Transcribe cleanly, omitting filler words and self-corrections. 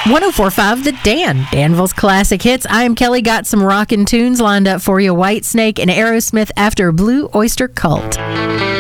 104.5 The Dan, Danville's classic hits. I am Kelly. Got some rockin' tunes lined up for you. Whitesnake and Aerosmith after Blue Oyster Cult.